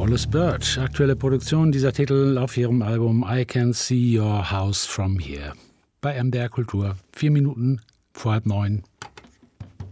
Wallace Bird. Aktuelle Produktion dieser Titel auf ihrem Album I Can See Your House From Here. Bei MDR Kultur, 4 Minuten vor 8:30.